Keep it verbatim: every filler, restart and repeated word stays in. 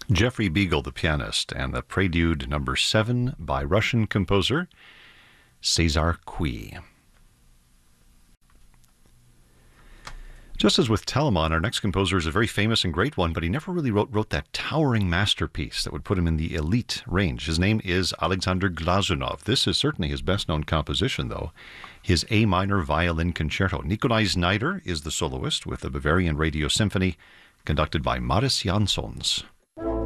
Jeffrey Beagle, the pianist, and the Prelude number seven by Russian composer Cesar Cui. Just as with Telemann, our next composer is a very famous and great one, but he never really wrote, wrote that towering masterpiece that would put him in the elite range. His name is Alexander Glazunov. This is certainly his best-known composition, though, his A minor violin concerto. Nikolai Znaider is the soloist with the Bavarian Radio Symphony, conducted by Mariss Jansons.